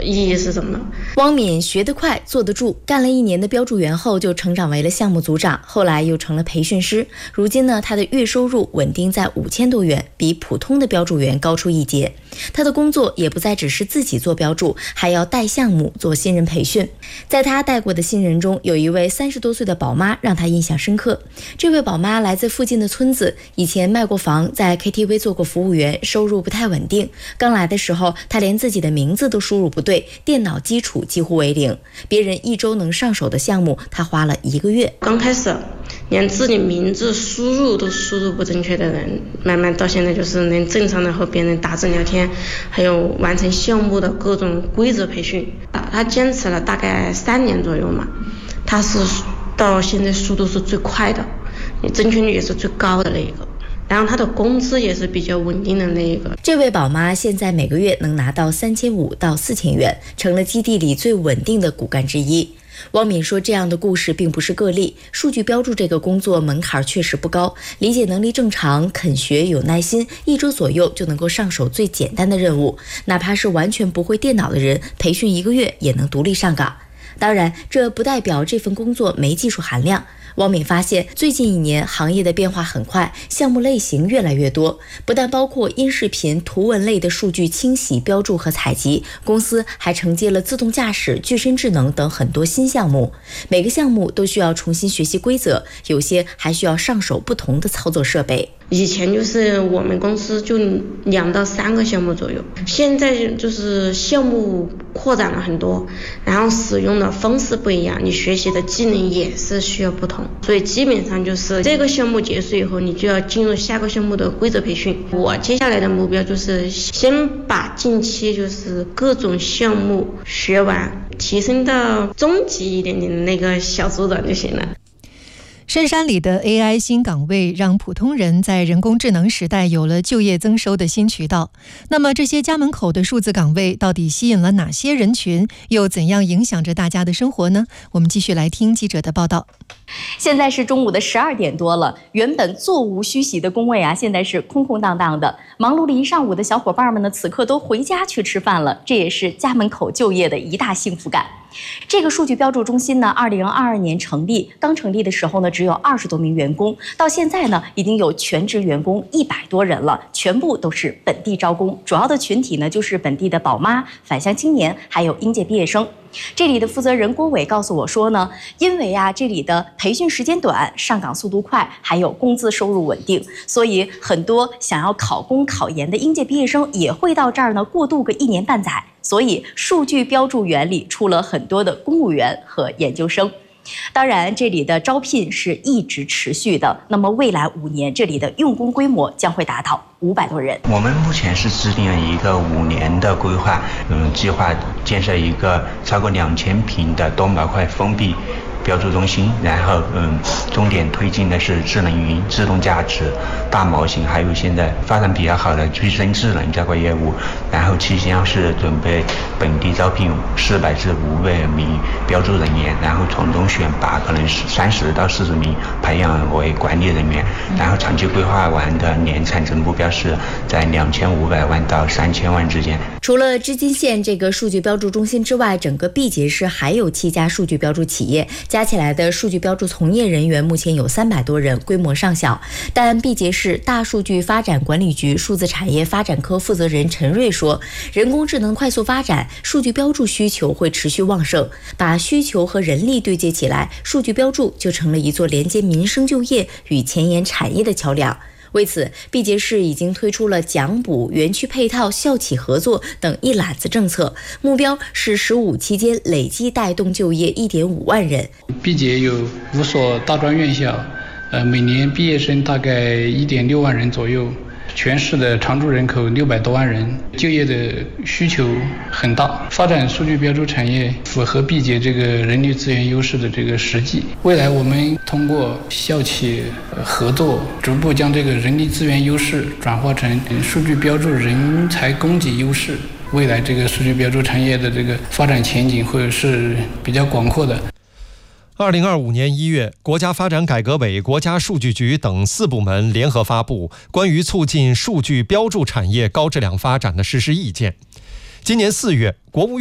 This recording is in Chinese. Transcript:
意义是什么。 汪敏学得快做得住，干了1年的标注员后就成长为了项目组长，后来又成了培训师。如今呢，他的月收入稳定在5000多元，比普通的标注员高出一截。他的工作也不再只是自己做标注，还要带项目做新人培训。在他带过的新人中，有一位30多岁的宝妈让他印象深刻。这位宝妈来自附近的村子，以前卖过房，在 KTV 做过服务员，收入不太稳定。刚来的时候，她连自己的名字都输入不对，电脑基础几乎为零。别人1周能上手的项目，她花了1个月。 刚开始连自己名字输入都输入不正确的人，慢慢到现在就是能正常的和别人打字聊天，还有完成项目的各种规则培训。他坚持了大概3年左右嘛，他是到现在速度是最快的，正确率也是最高的那一个。然后他的工资也是比较稳定的那一个。 这位宝妈现在每个月能拿到3500到4000元，成了基地里最稳定的骨干之一。汪敏说，这样的故事并不是个例，数据标注这个工作门槛确实不高，理解能力正常，肯学有耐心，1周左右就能够上手最简单的任务，哪怕是完全不会电脑的人，培训1个月也能独立上岗。当然，这不代表这份工作没技术含量。汪敏发现，最近1年行业的变化很快，项目类型越来越多，不但包括音视频、图文类的数据清洗、标注和采集，公司还承接了自动驾驶、具身智能等很多新项目。每个项目都需要重新学习规则，有些还需要上手不同的操作设备。 以前就是我们公司就2到3个项目左右，现在就是项目扩展了很多，然后使用的方式不一样，你学习的技能也是需要不同，所以基本上就是这个项目结束以后，你就要进入下个项目的规则培训。我接下来的目标就是先把近期就是各种项目学完，提升到中级一点点的那个小组长就行了。 深山里的 AI 新岗位让普通人在人工智能时代有了就业增收的新渠道。那么这些家门口的数字岗位到底吸引了哪些人群，又怎样影响着大家的生活呢？我们继续来听记者的报道。 现在是中午的12点多了，原本座无虚席的工位现在是空空荡荡的。忙碌了一上午的小伙伴们呢，此刻都回家去吃饭了，这也是家门口就业的一大幸福感。这个数据标注中心呢，2022年成立，刚成立的时候呢，只有20多名员工，到现在呢，已经有全职员工100多人了，全部都是本地招工，主要的群体呢，就是本地的宝妈、返乡青年，还有应届毕业生。这里的负责人郭伟告诉我说呢，因为这里的培训时间短，上岗速度快，还有工资收入稳定，所以很多想要考公考研的应届毕业生也会到这儿呢过渡个1年半载。所以数据标注员里出了很多的公务员和研究生。当然，这里的招聘是一直持续的。那么未来5年，这里的用工规模将会达到500多人。 我们目前是制定了一个5年的规划，计划建设一个超过2000平的多模块封闭标注中心，然后重点推进的是智能云、自动驾驶、大模型，还有现在发展比较好的具身智能这块业务。然后期间是准备本地招聘400至500名标注人员，然后从中选拔可能30到40名培养为管理人员。然后长期规划完的年产值目标是在2500万到3000万之间。 除了织金县这个数据标注中心之外，整个毕节市还有7家数据标注企业，加起来的数据标注从业人员目前有300多人，规模尚小。但毕节市大数据发展管理局数字产业发展科负责人陈瑞说，人工智能快速发展，数据标注需求会持续旺盛，把需求和人力对接起来，数据标注就成了一座连接民生就业与前沿产业的桥梁。为此，毕节市已经推出了奖补、园区配套、校企合作等一揽子政策，目标是15期间累计带动就业1.5万人。 毕节有5所大专院校，每年毕业生大概1.6万人左右，全市的常住人口600多万人，就业的需求很大。发展数据标注产业符合毕节这个人力资源优势的这个实际。未来我们通过校企合作，逐步将这个人力资源优势转化成数据标注人才供给优势。未来这个数据标注产业的这个发展前景会是比较广阔的。 2025年1月，国家发展改革委、国家数据局等4部门联合发布关于促进数据标注产业高质量发展的实施意见。今年4月，国务院